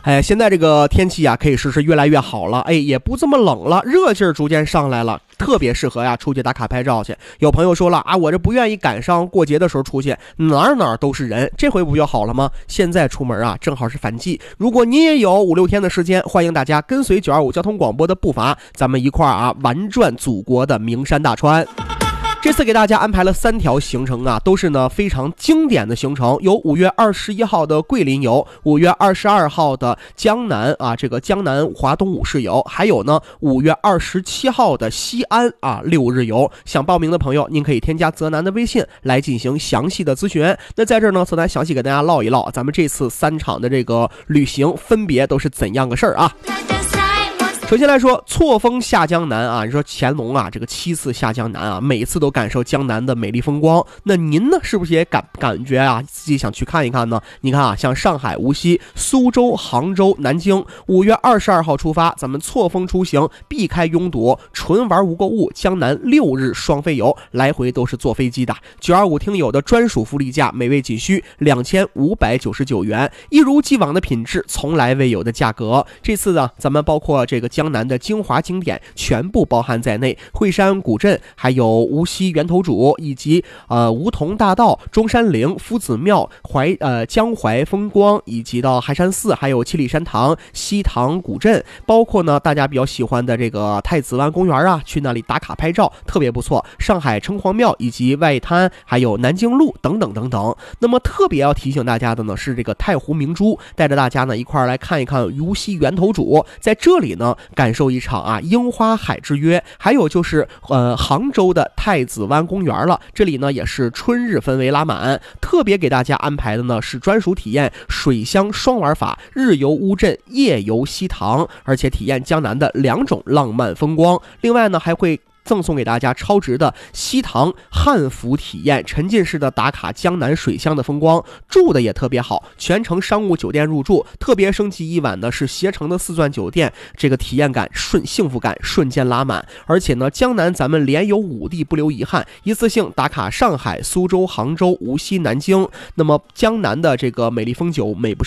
现在这个天气啊，可以说是越来越好了，也不这么冷了，热劲儿逐渐上来了，特别适合呀出去打卡拍照去。有朋友说了啊，我这不愿意赶上过节的时候出去，哪都是人，这回不就好了吗？现在出门啊，正好是反季。如果您也有5-6天的时间，欢迎大家跟随925交通广播的步伐，咱们一块儿啊玩转祖国的名山大川。这次给大家安排了3条行程啊，都是呢非常经典的行程，有5月21号的桂林游，5月22号的江南啊，这个江南华东5市游，还有呢5月27号的西安啊6日游。想报名的朋友，您可以添加泽南的微信来进行详细的咨询。那在这儿呢，泽南详细给大家唠一唠，咱们这次3场的这个旅行分别都是怎样个事儿啊？首先来说，错峰下江南啊，你说乾隆啊，这个7次下江南啊，每次都感受江南的美丽风光。那您呢，是不是也感觉啊，自己想去看一看呢？你看啊，像上海、无锡、苏州、杭州、南京，5月22号出发，咱们错峰出行，避开拥堵，纯玩无购物，江南6日双飞游，来回都是坐飞机的。925听友的专属福利价，每位仅需2599元，一如既往的品质，从来未有的价格。这次呢，咱们包括这个江南的精华景点全部包含在内，惠山古镇，还有无锡源头渚，以及梧桐大道、中山陵、夫子庙、江淮风光，以及到海山寺，还有七里山堂、西塘古镇，包括呢大家比较喜欢的这个太子湾公园啊，去那里打卡拍照特别不错。上海城隍庙以及外滩，还有南京路等等等等。那么特别要提醒大家的呢是这个太湖明珠，带着大家呢一块来看一看无锡源头渚，在这里呢感受一场啊樱花海之约。还有就是杭州的太子湾公园了，这里呢也是春日氛围拉满，特别给大家安排的呢是专属体验水乡双玩法，日游乌镇，夜游西塘，而且体验江南的2种浪漫风光。另外呢还会赠送给大家超值的西塘汉服体验，沉浸式的打卡江南水乡的风光，住的也特别好，全程商务酒店入住，特别升级1晚的是携程的4钻酒店，这个体验感幸福感瞬间拉满。而且呢江南咱们连游5地不留遗憾，一次性打卡上海、苏州、杭州、无锡、南京。那么江南的这个美丽风景美不